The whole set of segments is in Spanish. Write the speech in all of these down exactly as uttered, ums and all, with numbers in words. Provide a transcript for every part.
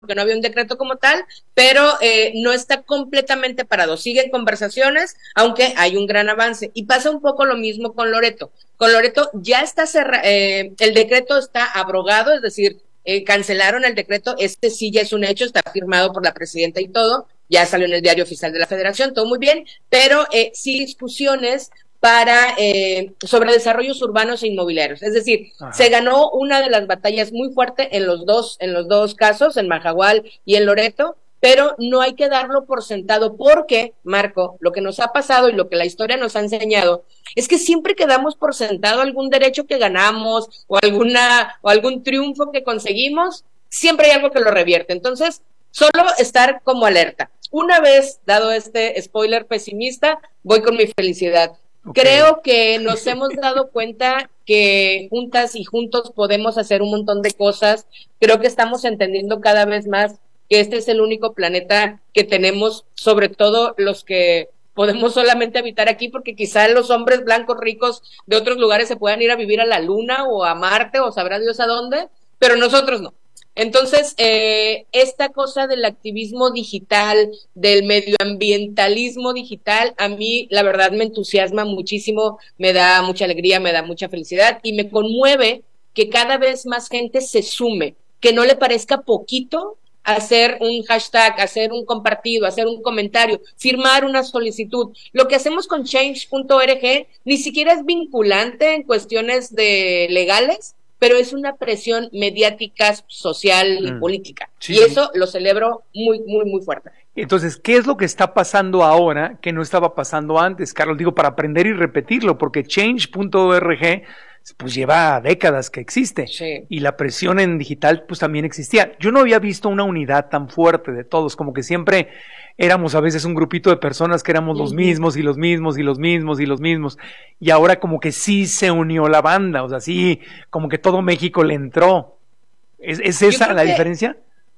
porque no había un decreto como tal, pero eh, no está completamente parado, siguen conversaciones, aunque hay un gran avance, y pasa un poco lo mismo con Loreto. Con Loreto ya está cerrado, eh, el decreto está abrogado, es decir, eh, cancelaron el decreto, este sí ya es un hecho, está firmado por la presidenta y todo, ya salió en el Diario Oficial de la Federación, todo muy bien, pero eh, sí discusiones para eh, sobre desarrollos urbanos e inmobiliarios. Es decir, Ajá. se ganó una de las batallas muy fuerte en los dos, en los dos casos, en Mahahual y en Loreto, pero no hay que darlo por sentado porque, Marco, lo que nos ha pasado y lo que la historia nos ha enseñado es que siempre que damos por sentado algún derecho que ganamos o alguna o algún triunfo que conseguimos, siempre hay algo que lo revierte. Entonces, solo estar como alerta. Una vez dado este spoiler pesimista, voy con mi felicidad. Okay. Creo que nos hemos dado cuenta que juntas y juntos podemos hacer un montón de cosas. Creo que estamos entendiendo cada vez más que este es el único planeta que tenemos, sobre todo los que podemos solamente habitar aquí, porque quizá los hombres blancos ricos de otros lugares se puedan ir a vivir a la Luna o a Marte o sabrá Dios a dónde, pero nosotros no. Entonces, eh, esta cosa del activismo digital, del medioambientalismo digital, a mí la verdad me entusiasma muchísimo, me da mucha alegría, me da mucha felicidad y me conmueve que cada vez más gente se sume, que no le parezca poquito hacer un hashtag, hacer un compartido, hacer un comentario, firmar una solicitud. Lo que hacemos con change punto org ni siquiera es vinculante en cuestiones de legales, pero es una presión mediática, social y mm. política. Sí. Y eso lo celebro muy, muy, muy fuerte. Entonces, ¿qué es lo que está pasando ahora que no estaba pasando antes, Carlos? Digo, para aprender y repetirlo, porque change punto org pues lleva décadas que existe. Sí. Y la presión en digital pues también existía. Yo no había visto una unidad tan fuerte de todos, como que siempre éramos a veces un grupito de personas que éramos uh-huh. los mismos y los mismos y los mismos y los mismos, y ahora como que sí se unió la banda, o sea, sí, como que todo México le entró. ¿Es, es esa la que, diferencia?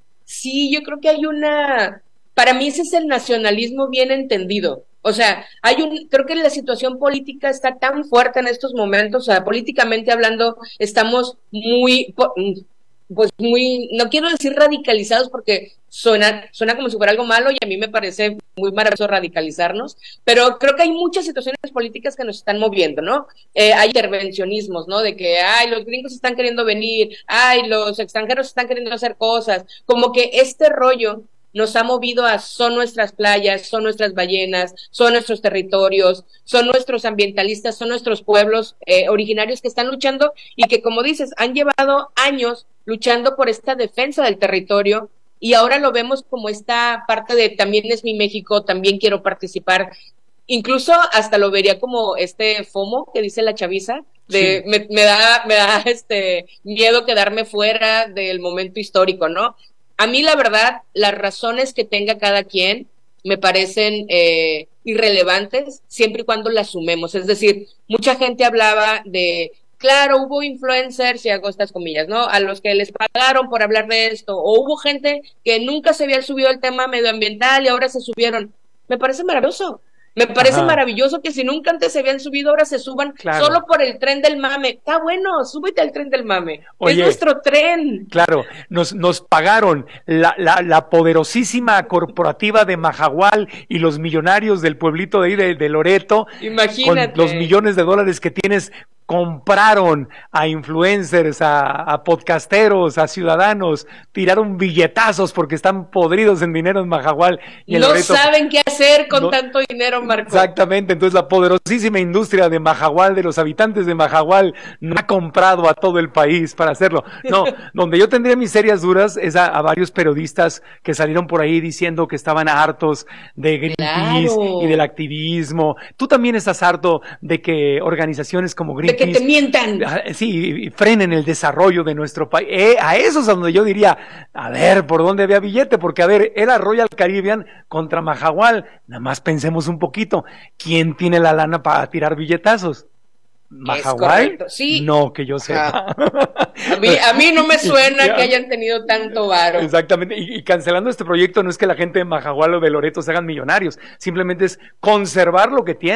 Sí, yo creo que hay una, para mí ese es el nacionalismo bien entendido. O sea, hay un, creo que la situación política está tan fuerte en estos momentos, o sea, políticamente hablando, estamos muy, pues muy, no quiero decir radicalizados porque suena, suena como si fuera algo malo y a mí me parece muy maravilloso radicalizarnos, pero creo que hay muchas situaciones políticas que nos están moviendo, ¿no? Eh, hay intervencionismos, ¿no? De que, ay, los gringos están queriendo venir, ay, los extranjeros están queriendo hacer cosas, como que este rollo nos ha movido a son nuestras playas, son nuestras ballenas, son nuestros territorios, son nuestros ambientalistas, son nuestros pueblos eh, originarios que están luchando y que, como dices, han llevado años luchando por esta defensa del territorio y ahora lo vemos como esta parte de también es mi México, también quiero participar. Incluso hasta lo vería como este FOMO que dice la chaviza, de sí. me, me da, me da este miedo quedarme fuera del momento histórico, ¿no? A mí, la verdad, las razones que tenga cada quien me parecen eh, irrelevantes siempre y cuando las sumemos. Es decir, mucha gente hablaba de, claro, hubo influencers, y hago estas comillas, ¿no? A los que les pagaron por hablar de esto, o hubo gente que nunca se había subido al tema medioambiental y ahora se subieron. Me parece maravilloso. Me parece Ajá. maravilloso que si nunca antes se habían subido, ahora se suban claro. solo por el tren del mame. Está bueno, súbete al tren del mame. Oye, es nuestro tren. Claro, nos, nos pagaron la, la, la poderosísima corporativa de Mahahual y los millonarios del pueblito de ahí de, de Loreto. Imagínate. Con los millones de dólares que tienes, compraron a influencers, a, a podcasteros, a ciudadanos, tiraron billetazos porque están podridos en dinero en Mahahual. Y en no Loreto, saben qué hacer con no, tanto dinero, Marco. Exactamente, entonces la poderosísima industria de Mahahual, de los habitantes de Mahahual, no ha comprado a todo el país para hacerlo. No, donde yo tendría mis serias dudas es a, a varios periodistas que salieron por ahí diciendo que estaban hartos de Greenpeace claro. y del activismo. Tú también estás harto de que organizaciones como Greenpeace de que te mientan. Sí, frenen el desarrollo de nuestro país. Eh, a eso es a donde yo diría, a ver, ¿por dónde había billete? Porque, a ver, era Royal Caribbean contra Mahahual. Nada más pensemos un poquito. ¿Quién tiene la lana para tirar billetazos? ¿Mahahual? Sí. No, que yo sepa. A mí, a mí no me suena que hayan tenido tanto varo. Exactamente, y, y cancelando este proyecto no es que la gente de Mahahual o de Loreto se hagan millonarios, simplemente es conservar lo que tienen,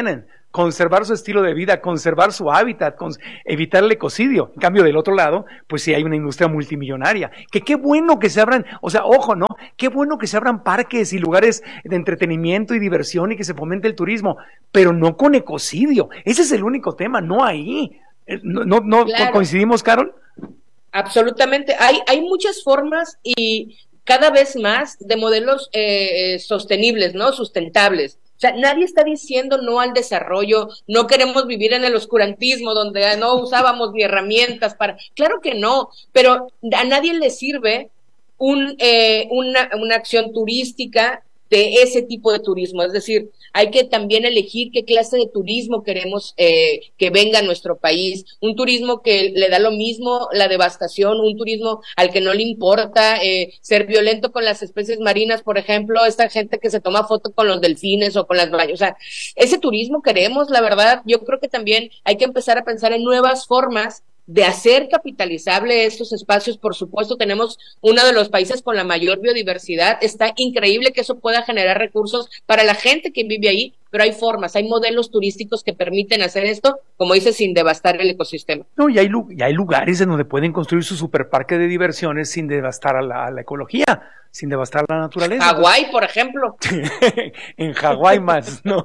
conservar su estilo de vida, conservar su hábitat, cons- evitar el ecocidio. En cambio, del otro lado, pues sí hay una industria multimillonaria. Que qué bueno que se abran, o sea, ojo, ¿no? Qué bueno que se abran parques y lugares de entretenimiento y diversión y que se fomente el turismo, pero no con ecocidio. Ese es el único tema, no ahí. ¿No, no, no claro. coincidimos, Carol? Absolutamente. Hay, hay muchas formas y cada vez más de modelos eh, sostenibles, ¿no? Sustentables. O sea, nadie está diciendo no al desarrollo, no queremos vivir en el oscurantismo donde no usábamos ni herramientas para... Claro que no, pero a nadie le sirve un, eh, una, una acción turística de ese tipo de turismo. Es decir, hay que también elegir qué clase de turismo queremos eh, que venga a nuestro país. Un turismo que le da lo mismo la devastación, un turismo al que no le importa eh, ser violento con las especies marinas, por ejemplo, esta gente que se toma foto con los delfines o con las ballenas. O sea, ese turismo queremos, la verdad. Yo creo que también hay que empezar a pensar en nuevas formas de hacer capitalizable estos espacios. Por supuesto, tenemos uno de los países con la mayor biodiversidad. Está increíble que eso pueda generar recursos para la gente que vive ahí, pero hay formas, hay modelos turísticos que permiten hacer esto, como dice, sin devastar el ecosistema. No, y hay, y hay lugares en donde pueden construir su superparque de diversiones sin devastar a la, a la ecología, sin devastar la naturaleza. Hawái, por ejemplo. En Hawái más, ¿no?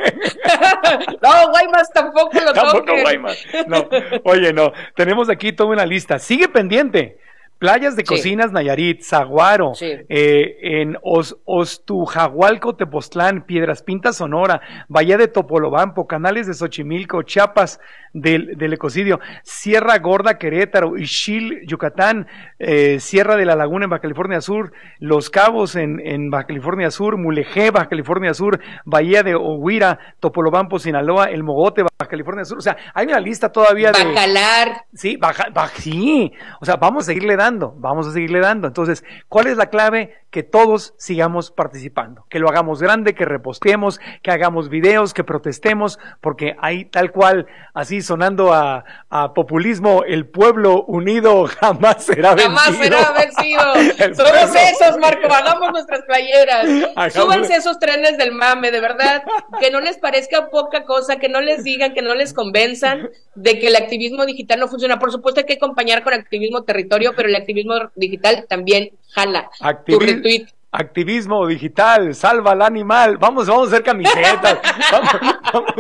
No, Guaymas tampoco lo Tampoco toquen. Guaymas. No, oye, no. Tenemos aquí toda una lista. Sigue pendiente. Playas de Sí. Cocinas, Nayarit, Zaguaro, Sí. eh, en Os, Ostujahualco, Tepoztlán, Piedras Pintas, Sonora, Bahía de Topolobampo, Canales de Xochimilco, Chiapas del, del ecocidio, Sierra Gorda, Querétaro, Ixil, Yucatán, eh, Sierra de la Laguna en Baja California Sur, Los Cabos en, en Baja California Sur, Mulegé, Baja California Sur, Bahía de Ohuira, Topolobampo, Sinaloa, El Mogote, Baja California Sur. O sea, hay una lista todavía de... Bacalar. Sí, baja, baja, sí, o sea, vamos a seguirle dando, vamos a seguirle dando. Entonces, ¿cuál es la clave? Que todos sigamos participando, que lo hagamos grande, que reposteemos, que hagamos videos, que protestemos, porque ahí tal cual, así sonando a, a populismo, el pueblo unido jamás será vencido. Jamás será vencido. Somos esos, Marco, hagamos nuestras playeras. Hagamos. Súbanse esos trenes del mame, de verdad, que no les parezca poca cosa, que no les digan, que no les convenzan de que el activismo digital no funciona. Por supuesto hay que acompañar con activismo territorio, pero el activismo digital también jala. Activi- Activismo digital, salva al animal. Vamos, vamos a hacer camisetas. vamos, vamos.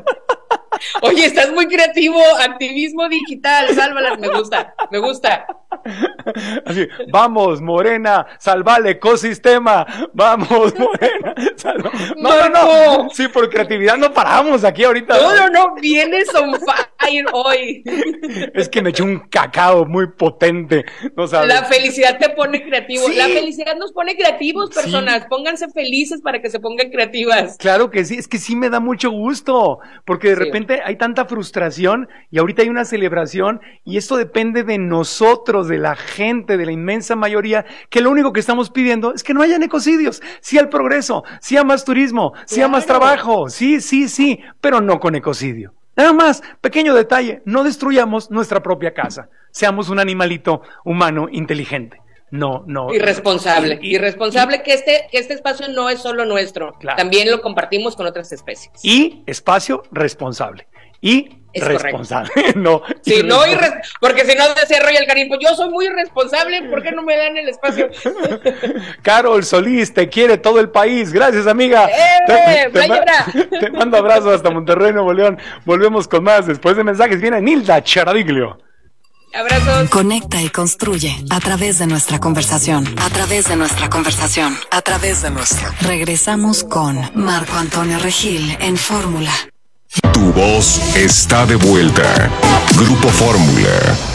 Oye, estás muy creativo. Activismo digital, sálvalas. Me gusta, me gusta. Así, vamos, Morena, salva el ecosistema. Vamos, Morena, salva. No, no, no. Sí, por creatividad no paramos aquí ahorita. No, no, no. Vienes on fire hoy. Es que me eché un cacao muy potente. No sabes. La felicidad te pone creativo. Sí. La felicidad nos pone creativos, personas. Sí. Pónganse felices para que se pongan creativas. Claro que sí. Es que sí me da mucho gusto. Porque de sí. repente hay tanta frustración y ahorita hay una celebración y esto depende de nosotros, de la gente, de la inmensa mayoría, que lo único que estamos pidiendo es que no hayan ecocidios, sí al progreso, sí a más turismo, sí claro. a más trabajo, sí, sí, sí, pero no con ecocidio. Nada más, pequeño detalle, no destruyamos nuestra propia casa, seamos un animalito humano inteligente. No, no. Irresponsable. Y, irresponsable y, que este, que este espacio no es solo nuestro. Claro. También lo compartimos con otras especies. Y espacio responsable. Y es responsable. No. Sí, no irres porque si no se desarrolla el cariño. Yo soy muy irresponsable, ¿por qué no me dan el espacio? Carol Solís, te quiere todo el país. Gracias, amiga. ¡Eh! Te, te, ma te mando abrazos hasta Monterrey, Nuevo León. Volvemos con más. Después de mensajes viene Nilda Charadiglio. Abrazos. Conecta y construye a través de nuestra conversación. A través de nuestra conversación. A través de nuestra. Regresamos con Marco Antonio Regil en Fórmula. Tu voz está de vuelta. Grupo Fórmula.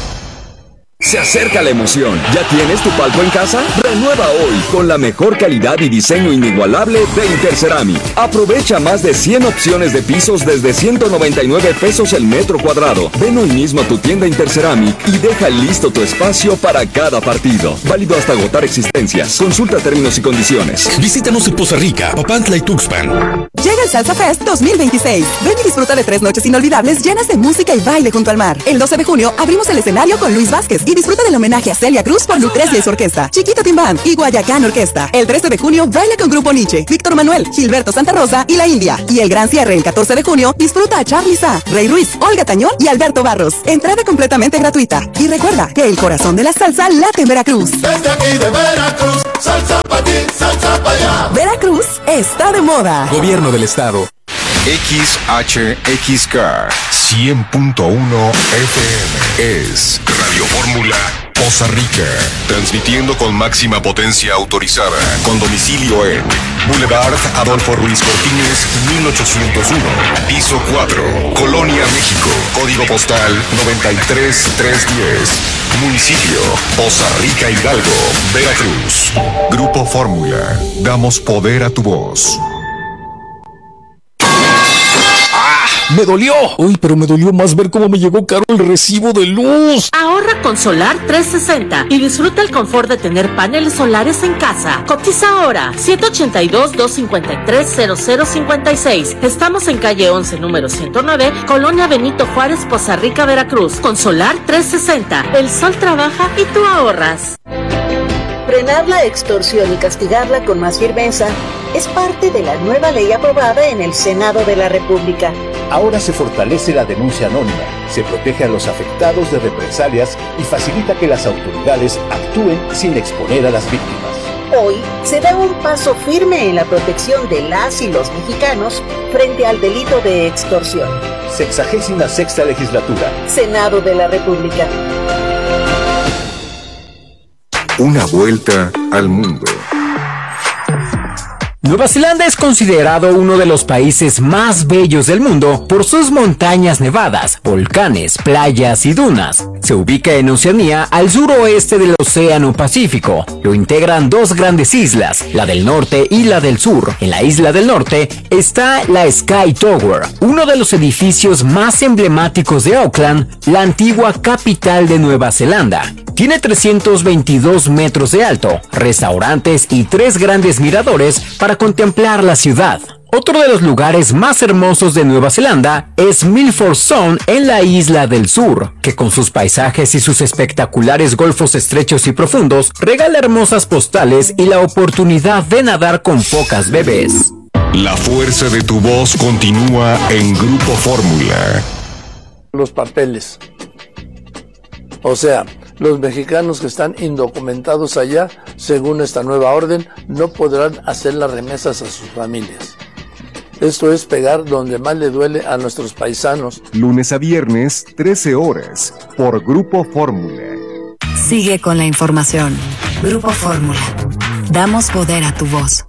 Se acerca la emoción. ¿Ya tienes tu palco en casa? Renueva hoy con la mejor calidad y diseño inigualable de Interceramic. Aprovecha más de cien opciones de pisos desde ciento noventa y nueve pesos el metro cuadrado. Ven hoy mismo a tu tienda Interceramic y deja listo tu espacio para cada partido. Válido hasta agotar existencias. Consulta términos y condiciones. Visítanos en Poza Rica, Papantla y Tuxpan. Llega el Salsa Fest dos mil veintiséis. Ven y disfruta de tres noches inolvidables llenas de música y baile junto al mar. El doce de junio abrimos el escenario con Luis Vázquez y y disfruta del homenaje a Celia Cruz por Lucrecia y su orquesta, Chiquita Timbán y Guayacán Orquesta. El trece de junio baila con Grupo Nietzsche, Víctor Manuel, Gilberto Santa Rosa y La India. Y el gran cierre el catorce de junio disfruta a Charly Sa, Rey Ruiz, Olga Tañón y Alberto Barros. Entrada completamente gratuita. Y recuerda que el corazón de la salsa late en Veracruz. Desde aquí de Veracruz, salsa pa' ti, salsa pa' allá. Veracruz está de moda. Gobierno del Estado. X H X K cien punto uno F M es Radio Fórmula Poza Rica, transmitiendo con máxima potencia autorizada, con domicilio en Boulevard Adolfo Ruiz Cortines, mil ochocientos uno, piso cuatro, Colonia, México, código postal noventa y tres mil trescientos diez, municipio Poza Rica, Hidalgo, Veracruz. Grupo Fórmula, damos poder a tu voz. ¡Me dolió! Uy, pero me dolió más ver cómo me llegó caro el recibo de luz. Ahorra con Solar trescientos sesenta y disfruta el confort de tener paneles solares en casa. Cotiza ahora, siete ochenta y dos, doscientos cincuenta y tres, cero cero cincuenta y seis. Estamos en calle once, número ciento nueve, Colonia Benito Juárez, Poza Rica, Veracruz. Con Solar trescientos sesenta, el sol trabaja y tú ahorras. Frenar la extorsión y castigarla con más firmeza es parte de la nueva ley aprobada en el Senado de la República. Ahora se fortalece la denuncia anónima, se protege a los afectados de represalias y facilita que las autoridades actúen sin exponer a las víctimas. Hoy se da un paso firme en la protección de las y los mexicanos frente al delito de extorsión. Sexagésima sexta legislatura. Senado de la República. Una vuelta al mundo. Nueva Zelanda es considerado uno de los países más bellos del mundo por sus montañas nevadas, volcanes, playas y dunas. Se ubica en Oceanía, al suroeste del Océano Pacífico. Lo integran dos grandes islas, la del norte y la del sur. En la isla del norte está la Sky Tower, uno de los edificios más emblemáticos de Auckland, la antigua capital de Nueva Zelanda. Tiene trescientos veintidós metros de alto, restaurantes y tres grandes miradores para contemplar la ciudad. Otro de los lugares más hermosos de Nueva Zelanda es Milford Sound en la isla del sur, que con sus paisajes y sus espectaculares golfos estrechos y profundos regala hermosas postales y la oportunidad de nadar con focas bebés. La fuerza de tu voz continúa en Grupo Fórmula. Los papeles. O sea, los mexicanos que están indocumentados allá, según esta nueva orden, no podrán hacer las remesas a sus familias. Esto es pegar donde más le duele a nuestros paisanos. Lunes a viernes, trece horas, por Grupo Fórmula. Sigue con la información. Grupo Fórmula. Damos poder a tu voz.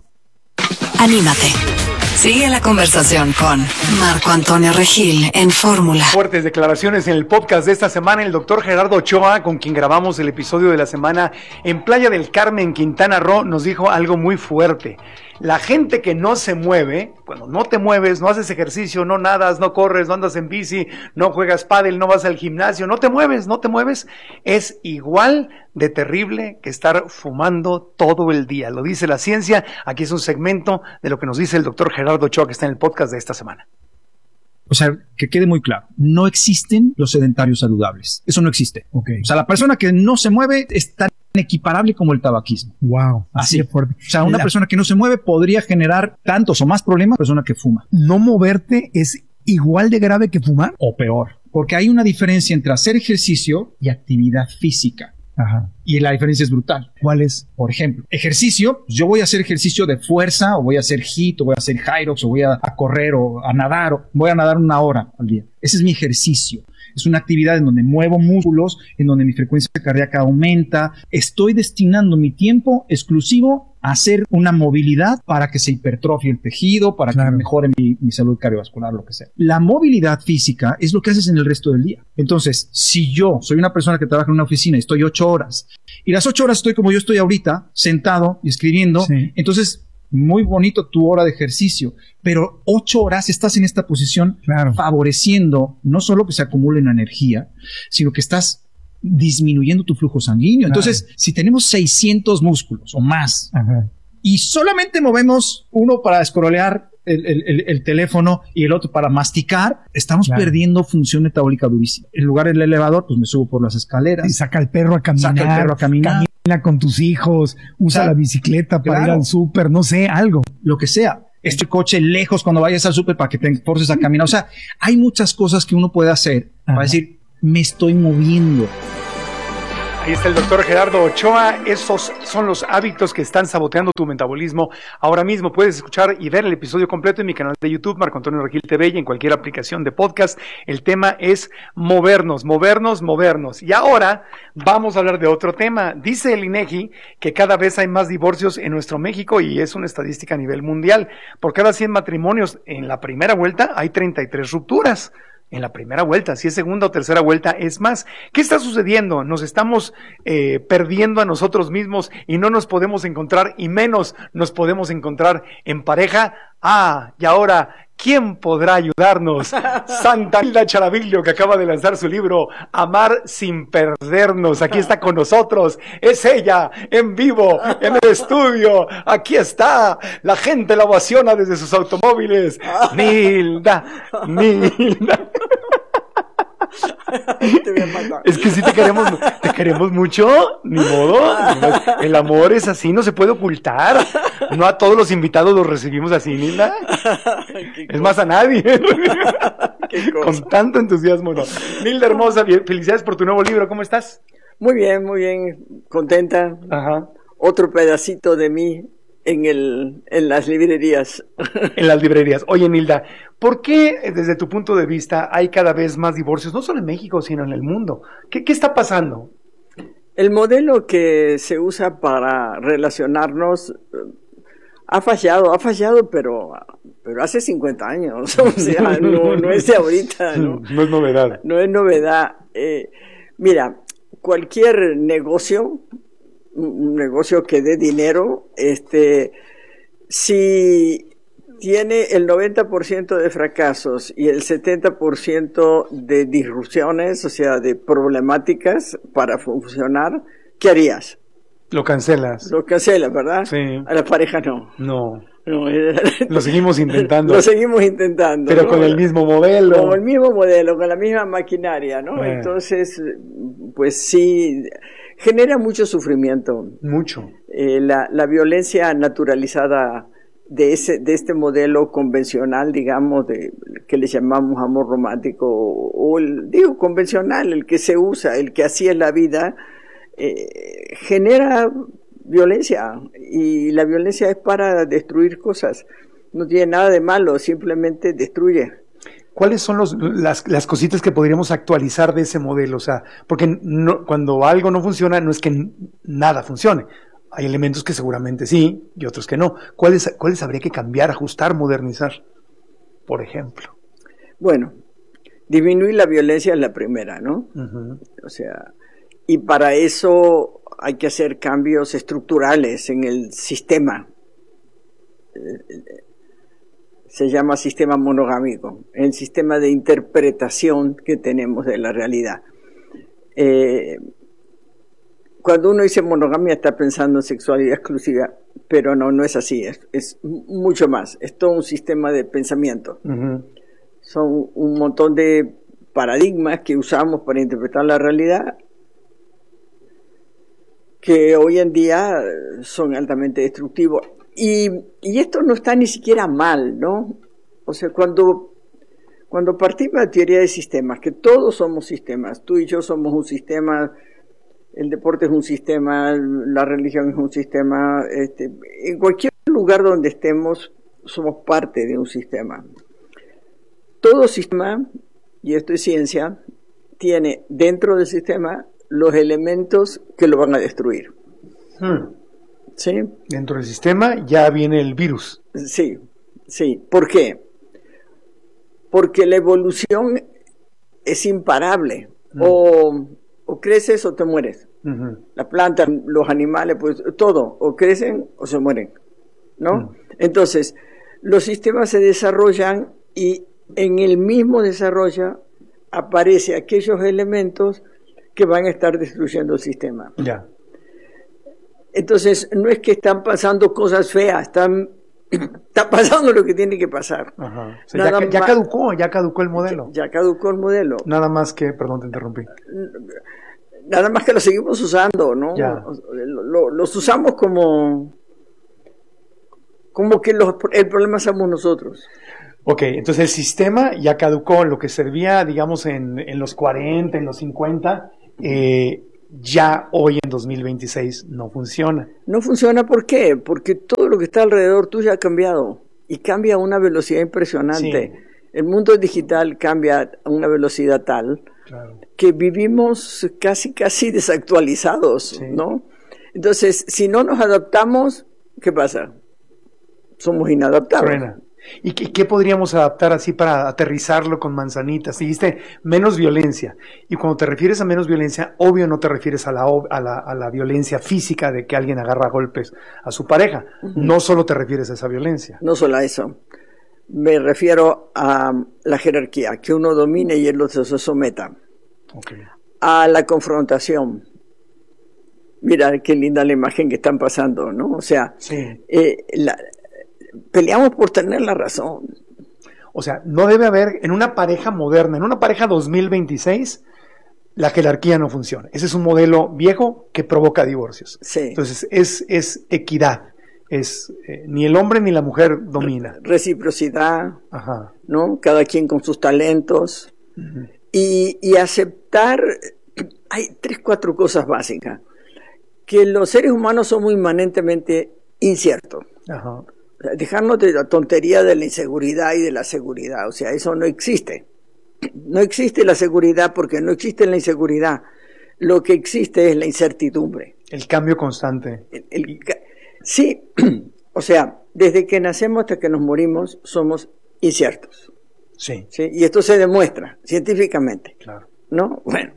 Anímate. Sigue la conversación con Marco Antonio Regil en Fórmula. Fuertes declaraciones en el podcast de esta semana. El doctor Gerardo Ochoa, con quien grabamos el episodio de la semana en Playa del Carmen, Quintana Roo, nos dijo algo muy fuerte. La gente que no se mueve, cuando no te mueves, no haces ejercicio, no nadas, no corres, no andas en bici, no juegas pádel, no vas al gimnasio, no te mueves, no te mueves, es igual de terrible que estar fumando todo el día. Lo dice la ciencia. Aquí es un segmento de lo que nos dice el doctor Gerardo Ochoa, que está en el podcast de esta semana. O sea, que quede muy claro, no existen los sedentarios saludables. Eso no existe. Okay. O sea, la persona que no se mueve es tan equiparable como el tabaquismo. Wow. Así es fuerte. O sea, una la... persona que no se mueve podría generar tantos o más problemas que una persona que fuma. ¿No moverte es igual de grave que fumar? O peor. Porque hay una diferencia entre hacer ejercicio y actividad física. Ajá. Y la diferencia es brutal. ¿Cuál es? Por ejemplo, ejercicio, yo voy a hacer ejercicio de fuerza, o voy a hacer HIIT, o voy a hacer Hyrox, o voy a, a correr, o a nadar, o voy a nadar una hora al día. Ese es mi ejercicio. Es una actividad en donde muevo músculos, en donde mi frecuencia cardíaca aumenta. Estoy destinando mi tiempo exclusivo a hacer una movilidad para que se hipertrofie el tejido, para claro. que mejore mi, mi salud cardiovascular, lo que sea. La movilidad física es lo que haces en el resto del día. Entonces, si yo soy una persona que trabaja en una oficina y estoy ocho horas, y las ocho horas estoy como yo estoy ahorita, sentado y escribiendo, sí. entonces muy bonito tu hora de ejercicio, pero ocho horas estás en esta posición claro. favoreciendo no solo que se acumule la energía, sino que estás disminuyendo tu flujo sanguíneo. Claro. Entonces, si tenemos seiscientos músculos o más, ajá. y solamente movemos uno para escrolear el, el, el teléfono y el otro para masticar, estamos claro. perdiendo función metabólica durísima. En lugar del elevador, pues me subo por las escaleras. Y saca al perro a caminar. Saca al perro a caminar. Camina con tus hijos, usa claro. la bicicleta para claro. ir al súper, no sé, algo. Lo que sea. Este coche lejos cuando vayas al súper para que te forces a caminar. O sea, hay muchas cosas que uno puede hacer Ajá. para decir, me estoy moviendo. Ahí está el doctor Gerardo Ochoa. Esos son los hábitos que están saboteando tu metabolismo. Ahora mismo puedes escuchar y ver el episodio completo en mi canal de YouTube, Marco Antonio Regil T V, y en cualquier aplicación de podcast. El tema es movernos, movernos, movernos. Y ahora vamos a hablar de otro tema. Dice el INEGI que cada vez hay más divorcios en nuestro México, y es una estadística a nivel mundial. Por cada cien matrimonios en la primera vuelta hay treinta y tres rupturas. En la primera vuelta, si es segunda o tercera vuelta, es más. ¿Qué está sucediendo? Nos estamos eh, perdiendo a nosotros mismos y no nos podemos encontrar, y menos nos podemos encontrar en pareja. Ah, y ahora, ¿quién podrá ayudarnos? Santa Hilda Charaviglio, que acaba de lanzar su libro Amar sin perdernos. Aquí está con nosotros. Es ella, en vivo, en el estudio. Aquí está. La gente la ovaciona desde sus automóviles. Nilda, Nilda. Es que sí te queremos, te queremos mucho, ni modo. El amor es así, no se puede ocultar. No a todos los invitados los recibimos así, Nilda. Es más, a nadie. Con tanto entusiasmo, no. Nilda hermosa, felicidades por tu nuevo libro, ¿cómo estás? Muy bien, muy bien, contenta. Ajá. Otro pedacito de mí en el, en las librerías. En las librerías. Oye, Nilda, ¿por qué desde tu punto de vista hay cada vez más divorcios, no solo en México, sino en el mundo? ¿Qué, qué está pasando? El modelo que se usa para relacionarnos ha fallado, ha fallado, pero, pero hace cincuenta años. O sea, no, no es de ahorita, ¿no? No es novedad. No es novedad. Eh, mira, cualquier negocio, un negocio que dé dinero, este, si tiene el noventa por ciento de fracasos y el setenta por ciento de disrupciones, o sea, de problemáticas para funcionar, ¿qué harías? Lo cancelas. Lo cancelas, ¿verdad? Sí. A la pareja no. No. No, lo seguimos intentando. Lo seguimos intentando. Pero ¿no? con el mismo modelo. Con el mismo modelo, con la misma maquinaria, ¿no? Eh. Entonces, pues sí, genera mucho sufrimiento. Mucho. Eh, la, la violencia naturalizada de ese de este modelo convencional, digamos, de que le llamamos amor romántico, o, o el, digo, convencional, el que se usa, el que así es la vida, eh, genera violencia, y la violencia es para destruir cosas, no tiene nada de malo, simplemente destruye. ¿Cuáles son los, las, las cositas que podríamos actualizar de ese modelo? O sea, porque no, cuando algo no funciona, no es que nada funcione. Hay elementos que seguramente sí y otros que no. ¿Cuáles, cuáles habría que cambiar, ajustar, modernizar? Por ejemplo. Bueno, disminuir la violencia es la primera, ¿no? Uh-huh. O sea, y para eso hay que hacer cambios estructurales en el sistema. Se llama sistema monogámico, el sistema de interpretación que tenemos de la realidad. Eh, cuando uno dice monogamia está pensando en sexualidad exclusiva, pero no, no es así, es, es mucho más, es todo un sistema de pensamiento. Uh-huh. Son un montón de paradigmas que usamos para interpretar la realidad, que hoy en día son altamente destructivos. Y, y esto no está ni siquiera mal, ¿no? O sea, cuando, cuando partimos de la teoría de sistemas, que todos somos sistemas, tú y yo somos un sistema, el deporte es un sistema, la religión es un sistema, este, en cualquier lugar donde estemos somos parte de un sistema. Todo sistema, y esto es ciencia, tiene dentro del sistema los elementos que lo van a destruir. Hmm. ¿Sí? Dentro del sistema ya viene el virus. Sí, sí. ¿Por qué? Porque la evolución es imparable. Mm. O, o creces o te mueres. Uh-huh. La planta, los animales, pues todo. O crecen o se mueren, ¿no? Mm. Entonces, los sistemas se desarrollan y en el mismo desarrollo aparecen aquellos elementos que van a estar destruyendo el sistema. Ya. Entonces, no es que están pasando cosas feas, están está pasando lo que tiene que pasar. Ajá. O sea, ya, ya caducó, ya caducó el modelo. Ya, ya caducó el modelo. Nada más que, perdón, te interrumpí. Nada más que lo seguimos usando, ¿no? Ya. Lo, los usamos como, como que los, el problema somos nosotros. Ok, entonces el sistema ya caducó, lo que servía, digamos, en, en los cuarenta, en los cincuenta, eh, ya hoy en dos mil veintiséis no funciona. No funciona, ¿por qué? Porque todo lo que está alrededor tuyo ha cambiado y cambia a una velocidad impresionante. Sí. El mundo digital cambia a una velocidad tal claro. que vivimos casi casi desactualizados, sí. ¿no? Entonces, si no nos adaptamos, ¿qué pasa? Somos inadaptables. Suena. ¿Y qué, qué podríamos adaptar así para aterrizarlo con manzanitas? Dijiste menos violencia. Y cuando te refieres a menos violencia, obvio no te refieres a la, a la, a la violencia física de que alguien agarra golpes a su pareja. Uh-huh. No solo te refieres a esa violencia. No solo a eso. Me refiero a la jerarquía, que uno domine y el otro se someta. Okay. A la confrontación. Mira qué linda la imagen que están pasando, ¿no? O sea, sí. eh, la... peleamos por tener la razón. O sea, no debe haber, en una pareja moderna, en una pareja dos mil veintiséis, la jerarquía no funciona. Ese es un modelo viejo que provoca divorcios. Sí. Entonces, es, es equidad. Es eh, ni el hombre ni la mujer domina. Reciprocidad, Ajá. ¿no? Cada quien con sus talentos. Uh-huh. y, y aceptar, hay tres, cuatro cosas básicas. Que los seres humanos somos inmanentemente inciertos. Ajá. Dejarnos de la tontería de la inseguridad y de la seguridad, o sea, eso no existe. No existe la seguridad porque no existe la inseguridad. Lo que existe es la incertidumbre. El cambio constante. El, el, sí, o sea, desde que nacemos hasta que nos morimos somos inciertos. Sí. ¿Sí? Y esto se demuestra científicamente. Claro. ¿No? Bueno.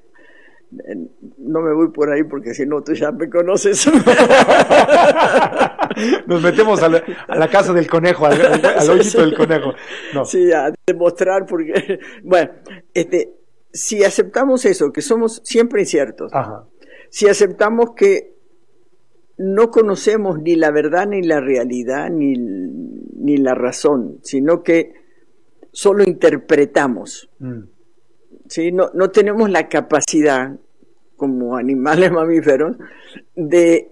No me voy por ahí porque si no tú ya me conoces. Nos metemos a la, a la casa del conejo, al, al, al hoyito sí, sí. del conejo. No. Sí, a demostrar porque, bueno, este, si aceptamos eso, que somos siempre inciertos, Ajá. si aceptamos que no conocemos ni la verdad ni la realidad ni, ni la razón, sino que solo interpretamos. Mm. ¿Sí? No, no tenemos la capacidad, como animales mamíferos, de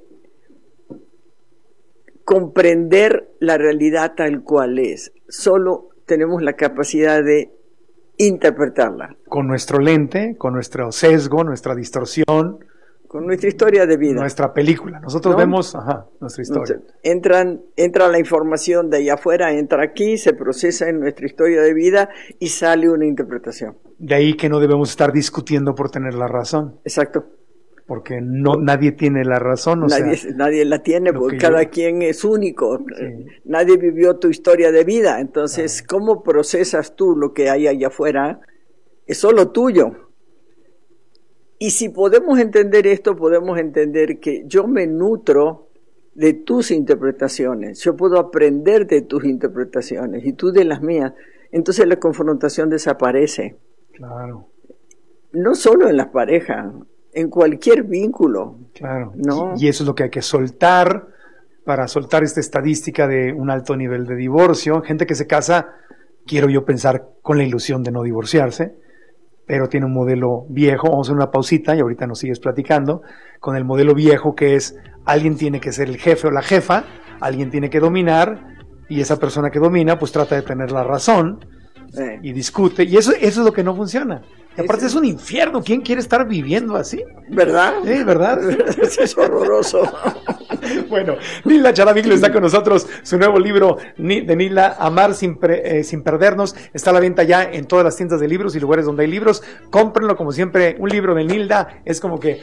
comprender la realidad tal cual es. Solo tenemos la capacidad de interpretarla. Con nuestro lente, con nuestro sesgo, nuestra distorsión. Con nuestra historia de vida. Nuestra película. Nosotros ¿no? vemos ajá, nuestra historia. Entonces, entran, entra la información de allá afuera, entra aquí, se procesa en nuestra historia de vida y sale una interpretación. De ahí que no debemos estar discutiendo por tener la razón. Exacto. Porque no nadie tiene la razón. O nadie, sea, nadie la tiene porque cada yo... quien es único. Sí. Nadie vivió tu historia de vida. Entonces, ah. ¿cómo procesas tú lo que hay allá afuera? Es solo tuyo. Y si podemos entender esto, podemos entender que yo me nutro de tus interpretaciones. Yo puedo aprender de tus interpretaciones y tú de las mías. Entonces la confrontación desaparece. Claro. No solo en las parejas, en cualquier vínculo. Claro. ¿no? Y eso es lo que hay que soltar para soltar esta estadística de un alto nivel de divorcio. Gente que se casa, quiero yo pensar, con la ilusión de no divorciarse, pero tiene un modelo viejo. Vamos a hacer una pausita y ahorita nos sigues platicando, con el modelo viejo que es alguien tiene que ser el jefe o la jefa, alguien tiene que dominar y esa persona que domina pues trata de tener la razón eh. y discute y eso, eso es lo que no funciona. Y aparte es un infierno, ¿quién quiere estar viviendo así? ¿Verdad? Sí, ¿verdad? Es horroroso. Bueno, Nilda Charaviglo está con nosotros, su nuevo libro de Nilda, Amar sin, pre, eh, sin perdernos, está a la venta ya en todas las tiendas de libros y lugares donde hay libros. Cómprenlo, como siempre, un libro de Nilda es como que...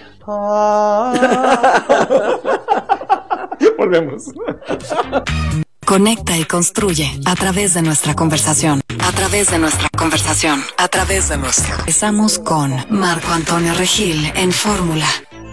Volvemos. Conecta y construye a través de nuestra conversación. A través de nuestra conversación. A través de nuestra. Empezamos con Marco Antonio Regil en Fórmula.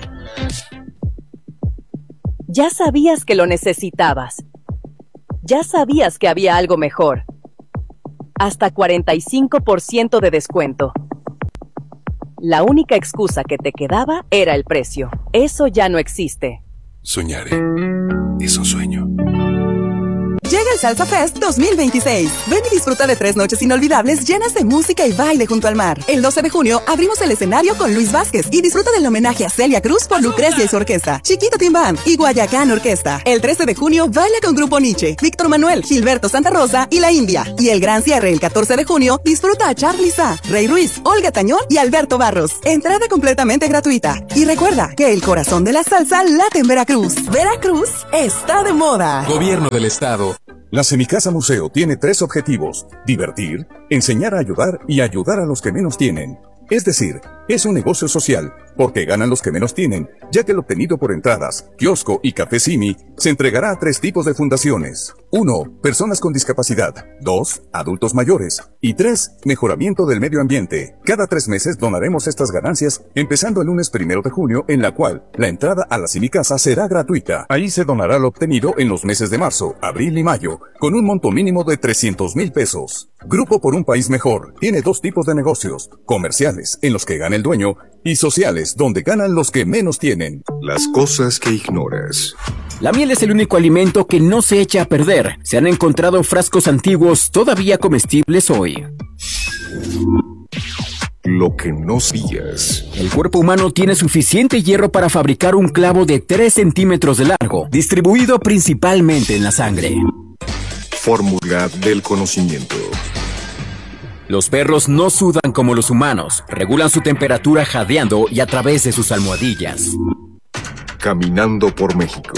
Ya sabías que lo necesitabas. Ya sabías que había algo mejor. Hasta cuarenta y cinco por ciento de descuento. La única excusa que te quedaba era el precio. Eso ya no existe. Soñaré. Es un sueño. Llega el Salsa Fest dos mil veintiséis. Ven y disfruta de tres noches inolvidables llenas de música y baile junto al mar. El doce de junio abrimos el escenario con Luis Vázquez y disfruta del homenaje a Celia Cruz por Lucrecia y su orquesta, Chiquito Timbán y Guayacán Orquesta. El trece de junio baila con Grupo Nietzsche, Víctor Manuel, Gilberto Santa Rosa y la India. Y el gran cierre el catorce de junio disfruta a Charly Sa, Rey Ruiz, Olga Tañón y Alberto Barros. Entrada completamente gratuita. Y recuerda que el corazón de la salsa late en Veracruz. Veracruz está de moda. Gobierno del Estado. La Semicasa Museo tiene tres objetivos: divertir, enseñar a ayudar y ayudar a los que menos tienen. Es decir, es un negocio social, porque ganan los que menos tienen, ya que el obtenido por entradas, kiosco y café Simi se entregará a tres tipos de fundaciones. uno. Personas con discapacidad. dos. Adultos mayores. Y tres. Mejoramiento del medio ambiente. Cada tres meses donaremos estas ganancias, empezando el lunes primero de junio, en la cual la entrada a la Semicasa será gratuita. Ahí se donará lo obtenido en los meses de marzo, abril y mayo, con un monto mínimo de trescientos mil pesos. Grupo por un País Mejor tiene dos tipos de negocios: comerciales, en los que gana el dueño, y sociales, donde ganan los que menos tienen. Las cosas que ignoras. La miel es el único alimento que no se echa a perder. Se han encontrado frascos antiguos todavía comestibles hoy. Lo que no sabías. El cuerpo humano tiene suficiente hierro para fabricar un clavo de tres centímetros de largo, distribuido principalmente en la sangre. Fórmula del conocimiento. Los perros no sudan como los humanos, regulan su temperatura jadeando y a través de sus almohadillas. Caminando por México.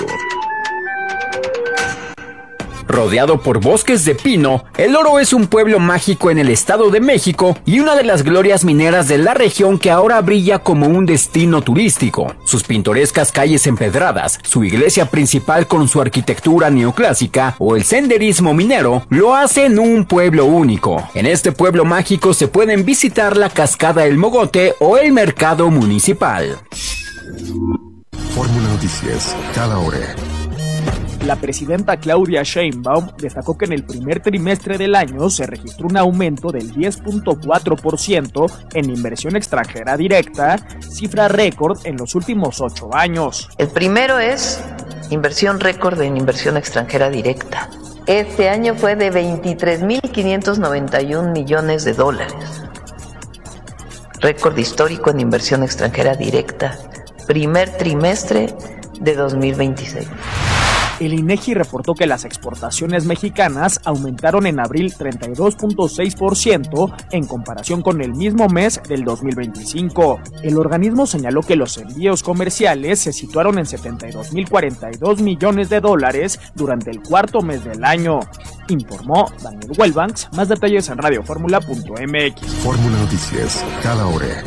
Rodeado por bosques de pino, El Oro es un pueblo mágico en el Estado de México y una de las glorias mineras de la región que ahora brilla como un destino turístico. Sus pintorescas calles empedradas, su iglesia principal con su arquitectura neoclásica o el senderismo minero lo hacen un pueblo único. En este pueblo mágico se pueden visitar la cascada El Mogote o el mercado municipal. Fórmula Noticias, cada hora. La presidenta Claudia Sheinbaum destacó que en el primer trimestre del año se registró un aumento del diez punto cuatro por ciento en inversión extranjera directa, cifra récord en los últimos ocho años. El primero es inversión récord en inversión extranjera directa. Este año fue de veintitrés mil quinientos noventa y un millones de dólares. Récord histórico en inversión extranjera directa. Primer trimestre de dos mil veintiséis. El INEGI reportó que las exportaciones mexicanas aumentaron en abril treinta y dos punto seis por ciento en comparación con el mismo mes del dos mil veinticinco. El organismo señaló que los envíos comerciales se situaron en setenta y dos mil cuarenta y dos millones de dólares durante el cuarto mes del año. Informó Daniel Wellbanks. Más detalles en radio fórmula punto m x. Fórmula Noticias, cada hora.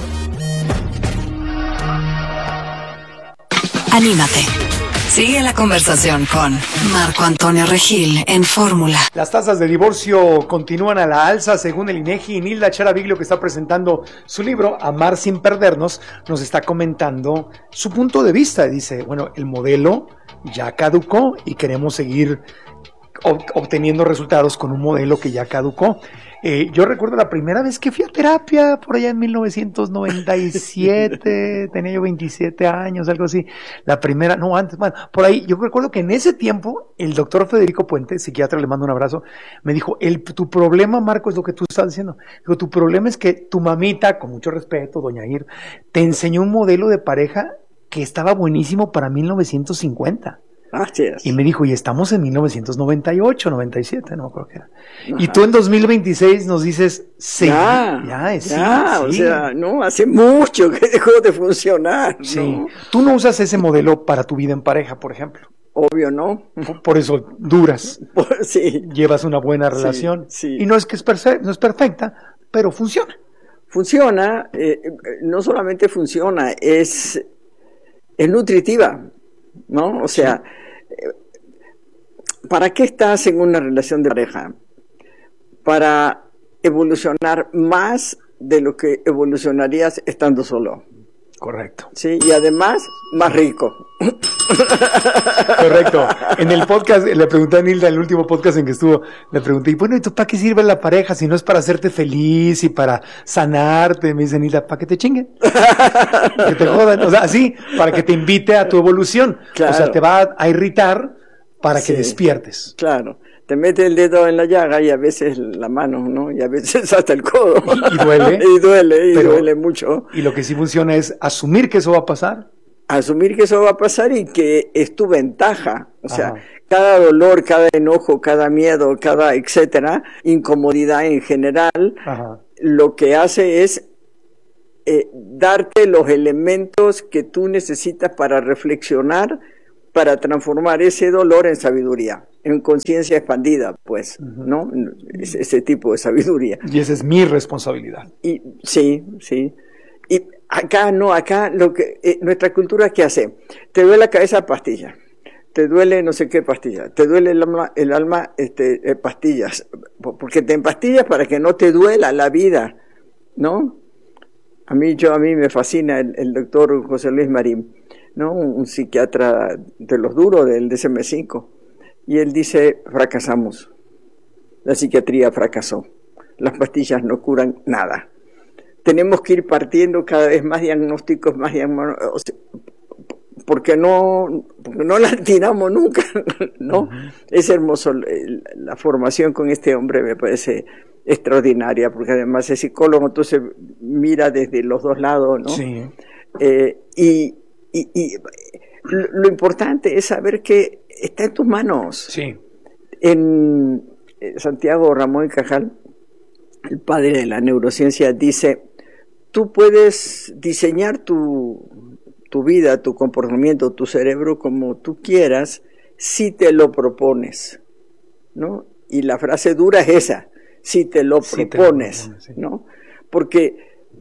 Anímate. Sigue la conversación con Marco Antonio Regil en Fórmula. Las tasas de divorcio continúan a la alza según el INEGI, y Nilda Charaviglio, que está presentando su libro Amar sin perdernos, nos está comentando su punto de vista. Dice, bueno, el modelo ya caducó y queremos seguir obteniendo resultados con un modelo que ya caducó. Eh, yo recuerdo la primera vez que fui a terapia, por allá en mil novecientos noventa y siete, tenía yo veintisiete años, algo así. La primera, no, antes, bueno, por ahí, yo recuerdo que en ese tiempo, el doctor Federico Puente, psiquiatra, le mando un abrazo, me dijo, el, tu problema, Marco, es lo que tú estás diciendo. Digo, tu problema es que tu mamita, con mucho respeto, doña Ir, te enseñó un modelo de pareja que estaba buenísimo para mil novecientos cincuenta. Y me dijo, y estamos en mil novecientos noventa y ocho, noventa y siete, no me acuerdo qué era. Ajá. Y tú en dos mil veintiséis nos dices, sí, ya, ya, es, ya sí, o sí. sea, no, hace mucho que dejó de funcionar, ¿no? Sí. Tú no usas ese modelo para tu vida en pareja, por ejemplo. Obvio, ¿no? Por, por eso duras. Sí. Llevas una buena relación. Sí, sí. Y no es que es, perfe- no es perfecta, pero funciona. Funciona, eh, no solamente funciona, es, es nutritiva, ¿no? O sea, sí. ¿Para qué estás en una relación de pareja? Para evolucionar más de lo que evolucionarías estando solo. Correcto. Sí, y además, más rico. Correcto. En el podcast, le pregunté a Nilda, en el último podcast en que estuvo, le pregunté, y bueno, ¿y tú para qué sirve la pareja si no es para hacerte feliz y para sanarte? Me dice Nilda, para que te chinguen. Que te jodan. O sea, así, para que te invite a tu evolución. Claro. O sea, te va a irritar para que Sí, despiertes. Claro. Te mete el dedo en la llaga y a veces la mano, ¿no? Y a veces hasta el codo. Y, y duele. y duele, y pero, duele mucho. Y lo que sí funciona es asumir que eso va a pasar. Asumir que eso va a pasar y que es tu ventaja. O sea, Ajá. cada dolor, cada enojo, cada miedo, cada etcétera, incomodidad en general, Ajá. lo que hace es eh, darte los elementos que tú necesitas para reflexionar, para transformar ese dolor en sabiduría, en conciencia expandida, pues, uh-huh. ¿no? Ese, ese tipo de sabiduría. Y esa es mi responsabilidad. Y sí, sí. Y acá no, acá lo que eh, nuestra cultura, ¿qué hace? Te duele la cabeza, pastilla. Te duele no sé qué pastilla. Te duele el alma, el alma este, eh, pastillas. Porque te empastillas para que no te duela la vida, ¿no? A mí, yo, a mí me fascina el, el doctor José Luis Marín, ¿no? Un, un psiquiatra de los duros del D S M cinco. Y él dice, fracasamos. La psiquiatría fracasó. Las pastillas no curan nada. Tenemos que ir partiendo cada vez más diagnósticos, más diagnósticos, porque no, porque no la tiramos nunca, ¿no? Uh-huh. Es hermoso. La formación con este hombre me parece extraordinaria, porque además es psicólogo, entonces mira desde los dos lados, ¿no? Sí. Eh, y, y, y lo, lo importante es saber que está en tus manos. Sí. En Santiago Ramón y Cajal, el padre de la neurociencia, dice, tú puedes diseñar tu, tu vida, tu comportamiento, tu cerebro como tú quieras, si te lo propones, ¿no? Y la frase dura es esa, si te lo sí propones, te lo propones sí. ¿no? Porque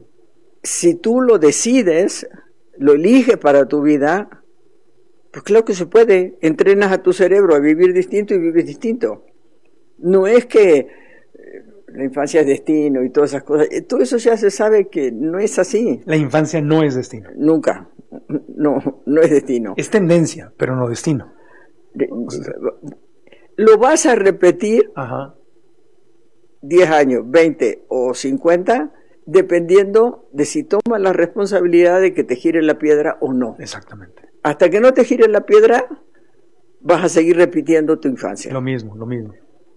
si tú lo decides, lo eliges para tu vida, pues claro que se puede, entrenas a tu cerebro a vivir distinto y vivir distinto. No es que la infancia es destino y todas esas cosas, todo eso ya se sabe que no es así. La infancia no es destino. Nunca, no, no es destino. Es tendencia, pero no destino. O sea, lo vas a repetir Ajá. diez años, veinte o cincuenta, dependiendo de si tomas la responsabilidad de que te gire la piedra o no. Exactamente. Hasta que no te gire la piedra, vas a seguir repitiendo tu infancia. Lo mismo, lo mismo.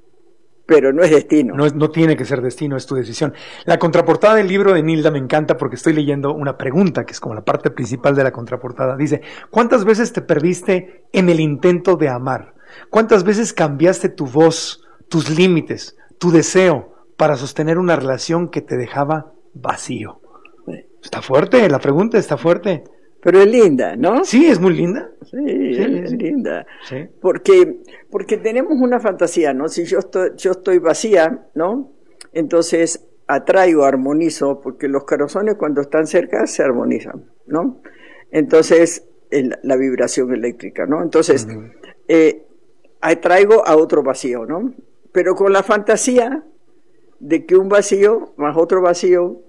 Pero no es destino. No, es, no tiene que ser destino, es tu decisión. La contraportada del libro de Nilda me encanta porque estoy leyendo una pregunta, que es como la parte principal de la contraportada. Dice, ¿cuántas veces te perdiste en el intento de amar? ¿Cuántas veces cambiaste tu voz, tus límites, tu deseo para sostener una relación que te dejaba vacío? Sí. Está fuerte, la pregunta está fuerte. Pero es linda, ¿no? Sí, es muy linda. Sí, sí es sí. linda. Sí. Porque, porque tenemos una fantasía, ¿no? Si yo estoy, yo estoy vacía, ¿no? Entonces atraigo, armonizo, porque los corazones cuando están cerca se armonizan, ¿no? Entonces, el, la vibración eléctrica, ¿no? Entonces, uh-huh. eh, atraigo a otro vacío, ¿no? Pero con la fantasía de que un vacío más otro vacío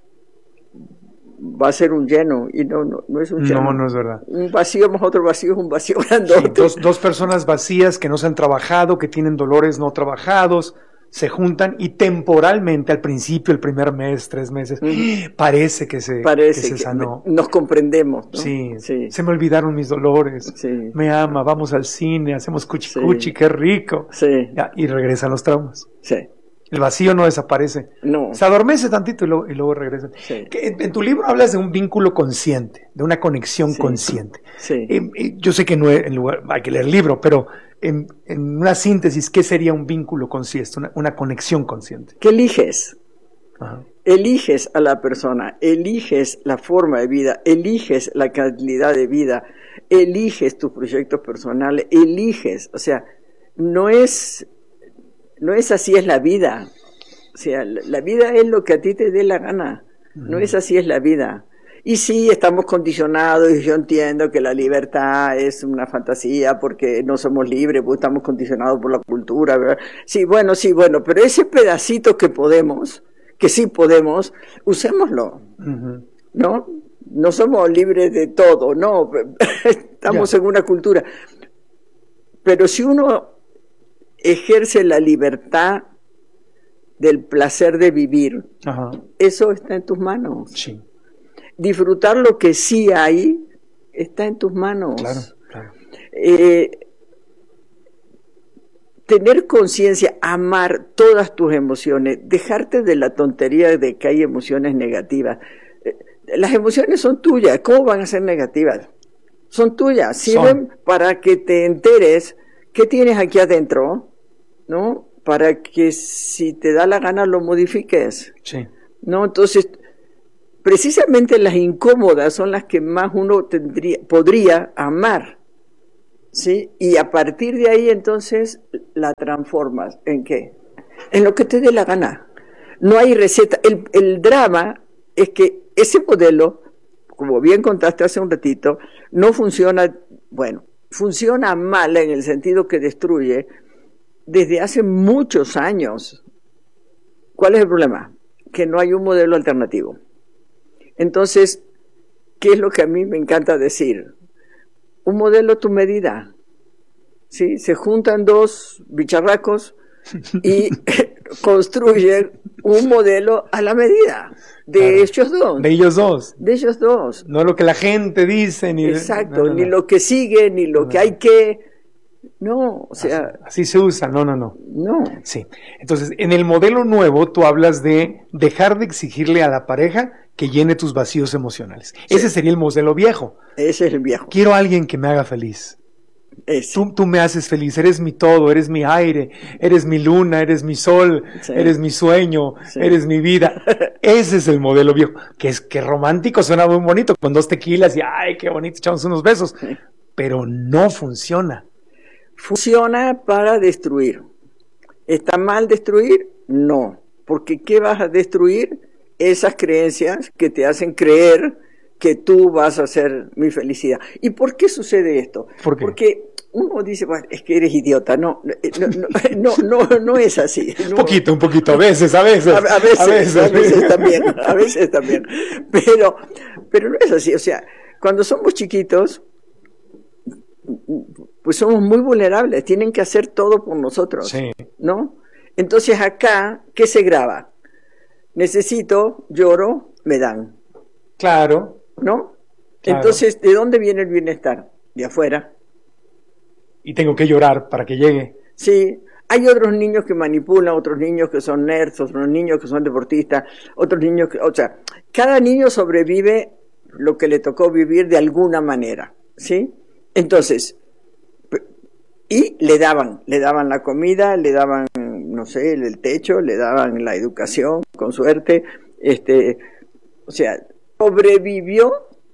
va a ser un lleno, y no, no, no es un lleno. No, no es verdad. Un vacío más otro vacío es un vacío grandote. Sí, dos, dos personas vacías que no se han trabajado, que tienen dolores no trabajados, se juntan y temporalmente, al principio, el primer mes, tres meses, mm. parece que se, parece que se que sanó. Nos comprendemos, ¿no? Sí, sí, se me olvidaron mis dolores, sí. me ama, vamos al cine, hacemos cuchi sí. cuchi, qué rico. Sí. Ya, y regresan los traumas. Sí. El vacío no desaparece. No. Se adormece tantito y luego, y luego regresa. Sí. En, en tu libro hablas de un vínculo consciente, de una conexión sí. consciente. Sí. Eh, eh, yo sé que no es, en lugar, hay que leer el libro, pero en, en una síntesis, ¿qué sería un vínculo consciente, una, una conexión consciente? ¿Qué eliges? Ajá. Eliges a la persona, eliges la forma de vida, eliges la calidad de vida, eliges tus proyectos personales, eliges, o sea, no es... No es así es la vida, o sea, la vida es lo que a ti te dé la gana, no es así es la vida. Y sí, estamos condicionados, y yo entiendo que la libertad es una fantasía porque no somos libres, porque estamos condicionados por la cultura, ¿verdad? Sí, bueno, sí, bueno, pero ese pedacito que podemos, que sí podemos, usémoslo, uh-huh. ¿no? No somos libres de todo, no, estamos yeah. en una cultura. Pero si uno ejerce la libertad del placer de vivir, Ajá. eso está en tus manos. Sí. Disfrutar lo que sí hay está en tus manos. Claro, claro. Eh, tener conciencia, amar todas tus emociones, dejarte de la tontería de que hay emociones negativas. Las emociones son tuyas, ¿cómo van a ser negativas? Son tuyas, sirven son. Para que te enteres qué tienes aquí adentro, ¿no? Para que si te da la gana lo modifiques. Sí. ¿No? Entonces, precisamente las incómodas son las que más uno tendría, podría amar, ¿sí? Y a partir de ahí entonces la transformas. ¿En qué? En lo que te dé la gana. No hay receta. El, el drama es que ese modelo, como bien contaste hace un ratito, no funciona, bueno, funciona mal en el sentido que destruye desde hace muchos años. ¿Cuál es el problema? Que no hay un modelo alternativo. Entonces, ¿qué es lo que a mí me encanta decir? Un modelo a tu medida. ¿Sí? Se juntan dos bicharracos y construyen un modelo a la medida de claro. ellos dos. De ellos dos. De ellos dos. No lo que la gente dice, ni exacto, no, no, no. ni lo que sigue, ni lo no, que hay que. No, o sea. Así, así se usa, no, no, no. No. Sí. Entonces, en el modelo nuevo, tú hablas de dejar de exigirle a la pareja que llene tus vacíos emocionales. Sí. Ese sería el modelo viejo. Ese es el viejo. Quiero a alguien que me haga feliz. Tú, tú me haces feliz, eres mi todo, eres mi aire, eres mi luna, eres mi sol, sí. eres mi sueño, sí. eres mi vida. Ese es el modelo viejo, que es que romántico, suena muy bonito, con dos tequilas y ay, qué bonito, echamos unos besos, sí. pero no funciona. Funciona para destruir. ¿Está mal destruir? No, porque ¿qué vas a destruir? Esas creencias que te hacen creer que tú vas a ser mi felicidad. ¿Y por qué sucede esto? ¿Por qué? Porque uno dice, bueno, es que eres idiota. No, no, no, no, no es así. No. Un poquito, un poquito, a veces, a veces. A, a veces, a veces, a veces también, a veces también. Pero, pero no es así. O sea, cuando somos chiquitos, pues somos muy vulnerables. Tienen que hacer todo por nosotros, sí. ¿no? Entonces acá, ¿qué se graba? Necesito, lloro, me dan. Claro. ¿No? Claro. Entonces, ¿de dónde viene el bienestar? De afuera. Y tengo que llorar para que llegue. Sí, hay otros niños que manipulan, otros niños que son nerds, otros niños que son deportistas, otros niños que, o sea, cada niño sobrevive lo que le tocó vivir de alguna manera, ¿sí? Entonces, y le daban, le daban la comida, le daban, no sé, el techo, le daban la educación, con suerte, este, o sea, sobrevivió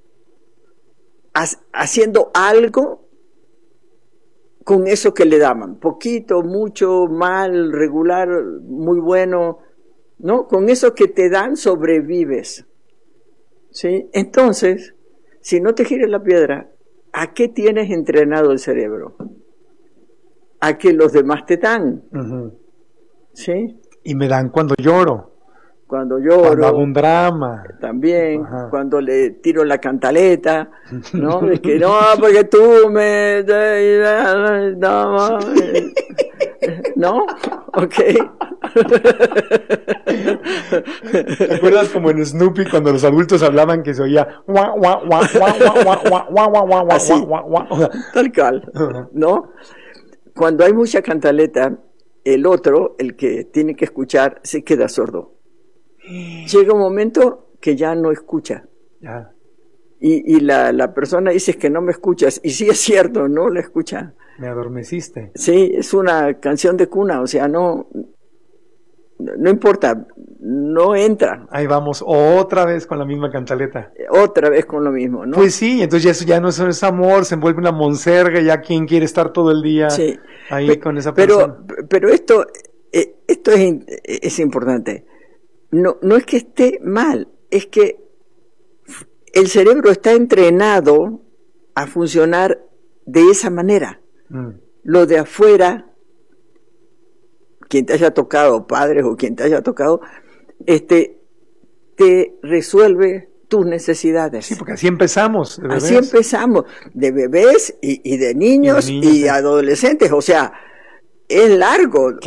haciendo algo con eso que le daban, poquito, mucho, mal, regular, muy bueno, ¿no? Con eso que te dan sobrevives, ¿sí? Entonces, si no te gires la piedra, ¿a qué tienes entrenado el cerebro? A que los demás te dan, uh-huh. ¿sí? Y me dan cuando lloro. Cuando lloro, cuando hago un drama, también, ajá. cuando le tiro la cantaleta, ¿no? Es que no, porque tú me, no, ¿no? Ok. ¿Te acuerdas como en Snoopy cuando los adultos hablaban que se oía guau, guau, guau, guau, guau, guau, guau, guau, guau, así, guau, guau, guau? Tal cual, ¿no? Cuando hay mucha cantaleta, el otro, el que tiene que escuchar, se queda sordo. Llega un momento que ya no escucha. Ya. Y, y la, la persona dice que no me escuchas. Y sí es cierto, no la escucha. Me adormeciste. Sí, es una canción de cuna, o sea, no, no importa, no entra. Ahí vamos, otra vez con la misma cantaleta. Otra vez con lo mismo, ¿no? Pues sí, entonces ya eso ya no es, es amor, se envuelve una monserga, ya quien quiere estar todo el día sí. ahí Pe- con esa persona. Pero, pero esto, eh, esto es, es importante. No, no es que esté mal, es que el cerebro está entrenado a funcionar de esa manera. Mm. Lo de afuera, quien te haya tocado, padres o quien te haya tocado, este, te resuelve tus necesidades. Sí, porque así empezamos. De así empezamos, de bebés y, y de niños y, de niños, y sí. adolescentes, o sea, es largo. Claro.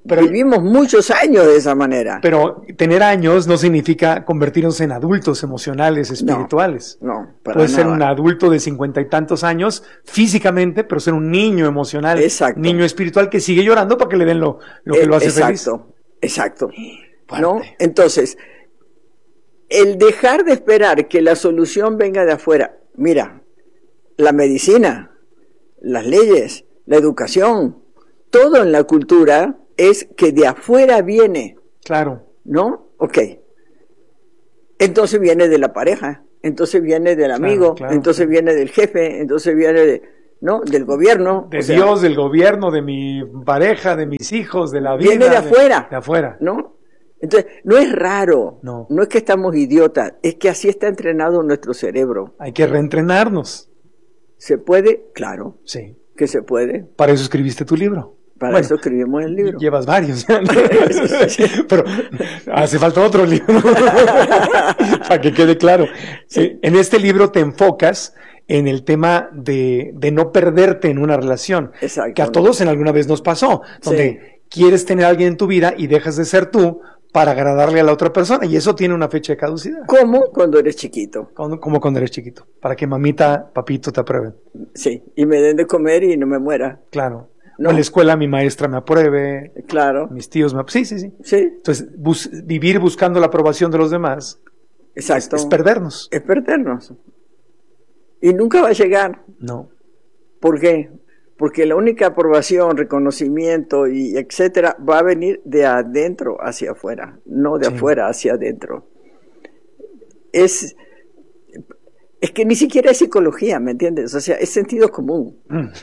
Pero, vivimos muchos años de esa manera. Pero tener años no significa convertirnos en adultos emocionales, espirituales. No, no para Puedes nada. ser un adulto de cincuenta y tantos años físicamente, pero ser un niño emocional, Exacto. niño espiritual que sigue llorando para que le den lo, lo que Eh, lo hace exacto, feliz. Exacto, exacto. ¿No? Entonces, el dejar de esperar que la solución venga de afuera. Mira, la medicina, las leyes, la educación, todo en la cultura es que de afuera viene. Claro. ¿No? Ok. Entonces viene de la pareja, entonces viene del amigo, Claro, claro, entonces claro. viene del jefe, entonces viene de, ¿no? del gobierno. De o sea, Dios, del gobierno, de mi pareja, de mis hijos, de la vida. viene de afuera. De, afuera. ¿No? Entonces, no es raro, No. no es que estamos idiotas, es que así está entrenado nuestro cerebro. Hay que reentrenarnos. ¿Se puede? Claro. Sí. Que se puede. Para eso escribiste tu libro. Para Bueno, eso escribimos el libro. Llevas varios. Pero hace falta otro libro. Para que quede claro. Sí, en este libro te enfocas en el tema de, de no perderte en una relación. Exacto. Que a todos en alguna vez nos pasó. Donde Sí. quieres tener a alguien en tu vida y dejas de ser tú para agradarle a la otra persona. Y eso tiene una fecha de caducidad. ¿Cómo? Cuando eres chiquito. Como, como cuando eres chiquito. Para que mamita, papito te aprueben. Sí. Y me den de comer y no me muera. Claro. No. En la escuela mi maestra me apruebe. Claro. Mis tíos me Sí, sí, sí. Sí. Entonces, bus- vivir buscando la aprobación de los demás Exacto. es, es perdernos. Es perdernos. Y nunca va a llegar. No. ¿Por qué? Porque la única aprobación, reconocimiento y etcétera va a venir de adentro hacia afuera, no de Sí. afuera hacia adentro. Es, es que ni siquiera es psicología, ¿me entiendes? O sea, es sentido común.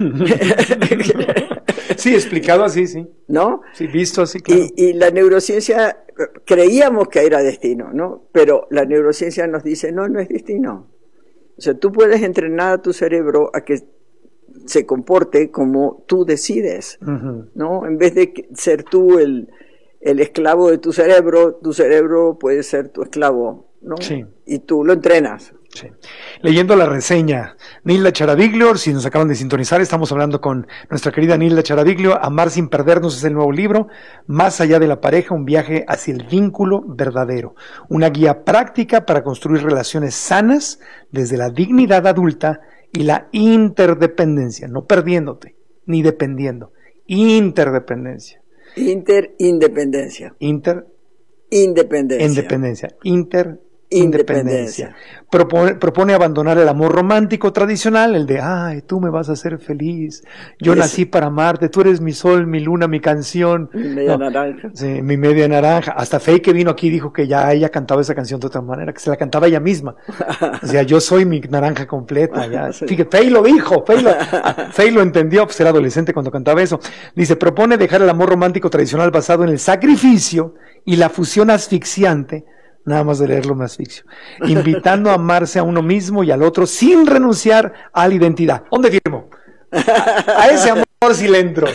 Sí, explicado así, sí. ¿No? Sí, visto así, claro. Y, y la neurociencia, creíamos que era destino, ¿no? Pero la neurociencia nos dice, no, no es destino. O sea, tú puedes entrenar a tu cerebro a que se comporte como tú decides, Ujú. ¿no? En vez de que- ser tú el, el esclavo de tu cerebro, tu cerebro puede ser tu esclavo, ¿no? Sí. Y tú lo entrenas. Sí. Leyendo la reseña, Nilda Charaviglio, si nos acaban de sintonizar, estamos hablando con nuestra querida Nilda Charaviglio. Amar sin perdernos es el nuevo libro, Más allá de la pareja, un viaje hacia el vínculo verdadero. Una guía práctica para construir relaciones sanas desde la dignidad adulta y la interdependencia, no perdiéndote, ni dependiendo. Interdependencia. Interindependencia. Inter, Independencia. independencia. Inter, Independencia. independencia. Propone, propone abandonar el amor romántico tradicional, el de, ay, tú me vas a hacer feliz, yo Ese. nací para amarte, tú eres mi sol, mi luna, mi canción. Mi media No, naranja. sí, mi media naranja. Hasta Faye, que vino aquí, dijo que ya ella cantaba esa canción de otra manera, que se la cantaba ella misma. O sea, yo soy mi naranja completa. Ya. Fíjate, Faye lo dijo, Faye lo, Faye lo entendió, pues era adolescente cuando cantaba eso. Dice, propone dejar el amor romántico tradicional basado en el sacrificio y la fusión asfixiante, nada más de leerlo me asfixio, invitando a amarse a uno mismo y al otro sin renunciar a la identidad. ¿Dónde firmo? A, a ese amor sí le entro.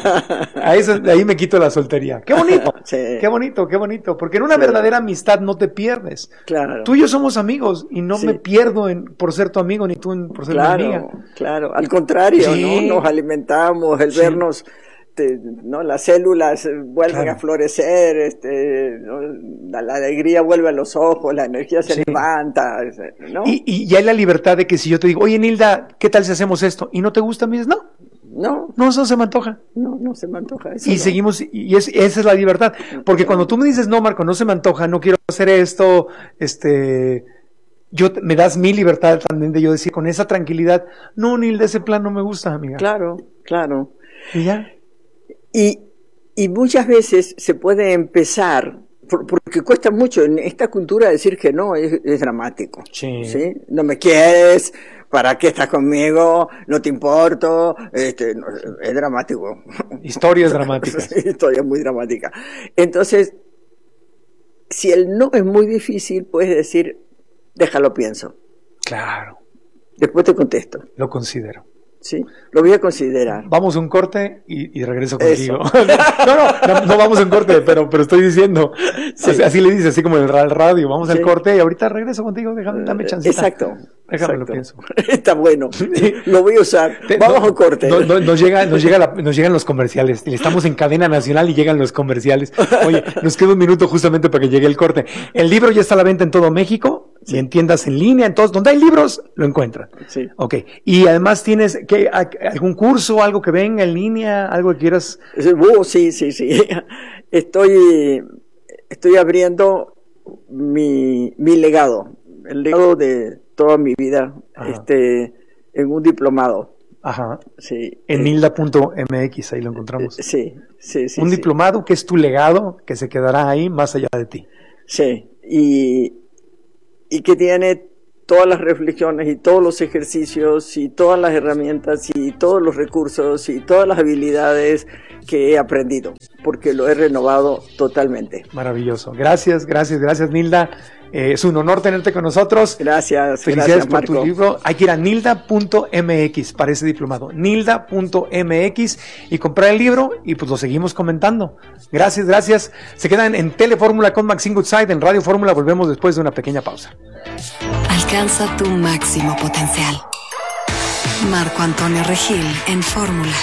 A eso, de ahí me quito la soltería. Qué bonito, Sí. qué bonito, qué bonito. Porque en una Sí. verdadera amistad no te pierdes. Claro. Tú y yo somos amigos y no Sí. me pierdo en, por ser tu amigo ni tú en- por ser mi amiga. Claro, claro. Al contrario, Sí. ¿no? Nos alimentamos, el Sí. vernos, este, ¿no? Las células eh, vuelven Claro. a florecer, este, ¿no? la, la alegría vuelve a los ojos, la energía se Sí. levanta, ¿no? Y, y, y hay la libertad de que si yo te digo, oye Nilda, ¿qué tal si hacemos esto? Y no te gusta, me dices, no, No, no, eso se me antoja. no, no se me antoja eso. Y no. seguimos, y es- esa es la libertad. Porque cuando tú me dices, no, Marco, no se me antoja, no quiero hacer esto, este, yo te- me das mi libertad también de yo decir con esa tranquilidad, no, Nilda, ese plan no me gusta, amiga. Claro, claro. Y ya. Y, y muchas veces se puede empezar, por- porque cuesta mucho en esta cultura decir que no, es, es dramático. Sí. ¿Sí? No me quieres, ¿para qué estás conmigo? No te importo, este, no, es dramático. Historias dramáticas. Historia muy dramática. Entonces, si el no es muy difícil, puedes decir, déjalo pienso. Claro, Después te contesto. lo considero. Sí, lo voy a considerar. Vamos a un corte y, y regreso contigo. no, no, no, no vamos a un corte, pero, pero estoy diciendo, sí. así, así le dice, así como en el radio, vamos sí. al corte y ahorita regreso contigo, déjame, dame chancita. Exacto. Déjame exacto. lo pienso. Está bueno, lo voy a usar. Vamos no, a un corte. No, no, nos, llega, nos, llega la, nos llegan los comerciales, estamos en cadena nacional y llegan los comerciales. Oye, nos queda un minuto justamente para que llegue el corte. El libro ya está a la venta en todo México, sí. y en tiendas en línea, en todos, donde hay libros, lo encuentran. Sí. Ok, y además tienes, ¿qué, algún curso, algo que venga en línea, algo que quieras? Uh, sí, sí, sí. Estoy, estoy abriendo mi, mi legado, el legado de toda mi vida, Ajá. este, en un diplomado. Ajá. Sí. En eh, nilda punto m x, ahí lo encontramos. Sí, sí, sí. Un sí. diplomado que es tu legado, que se quedará ahí más allá de ti. Sí, y, y que tiene todas las reflexiones y todos los ejercicios y todas las herramientas y todos los recursos y todas las habilidades que he aprendido, porque lo he renovado totalmente. Maravilloso. Gracias, gracias, gracias, Nilda. Eh, es un honor tenerte con nosotros. Gracias. Felicidades gracias, por Marco. tu libro. Hay que ir a nilda punto m x para ese diplomado. nilda punto m x y comprar el libro y pues lo seguimos comentando. Gracias, gracias. Se quedan en Telefórmula con Maxine Goodside. En Radio Fórmula volvemos después de una pequeña pausa. Alcanza tu máximo potencial. Marco Antonio Regil en Fórmula.